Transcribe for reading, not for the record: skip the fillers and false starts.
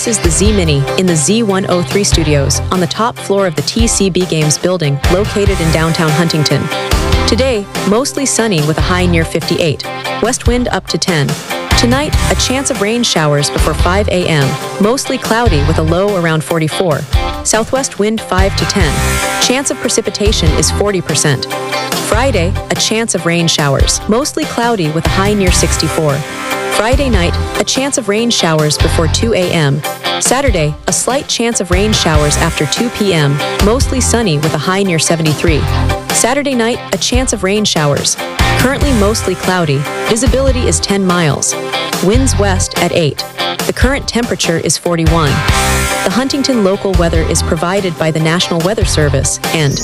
This is the Z-Mini in the Z103 studios on the top floor of the TCB Games building located in downtown Huntington. Today, mostly sunny with a high near 58. West wind up to 10. Tonight, a chance of rain showers before 5 a.m. Mostly cloudy with a low around 44. Southwest wind 5 to 10. Chance of precipitation is 40%. Friday, a chance of rain showers. Mostly cloudy with a high near 64. Friday night, a chance of rain showers before 2 a.m. Saturday, a slight chance of rain showers after 2 p.m. Mostly sunny with a high near 73. Saturday night, a chance of rain showers. Currently mostly cloudy. Visibility is 10 miles. Winds west at 8. The current temperature is 41. The Huntington local weather is provided by the National Weather Service and